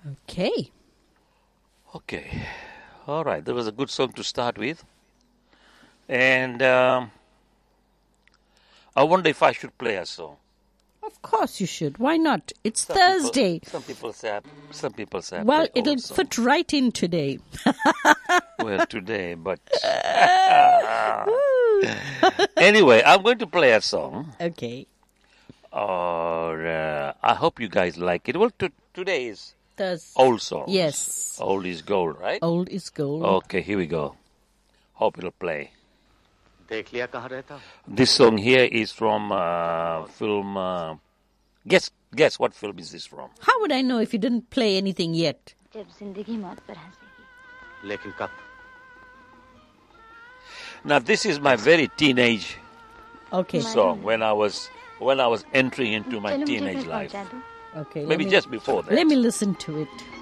Okay. Okay. All right. That was a good song to start with. And I wonder if I should play a song. Of course you should. Why not? It's Some Thursday. Some people say. I Well, play it'll old songs. fit right in today. Well, today, but anyway, I'm going to play a song. Okay. Or I hope you guys like it. Well, today is Thursday. old songs. Yes. Old is gold, right? Old is gold. Okay, here we go. Hope it'll play. देख लिया कहाँ रहता? This song here is from film. Guess what film is this from? How would I know if you didn't play anything yet? जब जिंदगी मौत पर हंसेगी. लेकिन कब? Now this is my very teenage Okay. song when I was entering into my चलो मुझे teenage घर life. पहुंचा दो. Okay. Maybe just before that. Let me listen to it.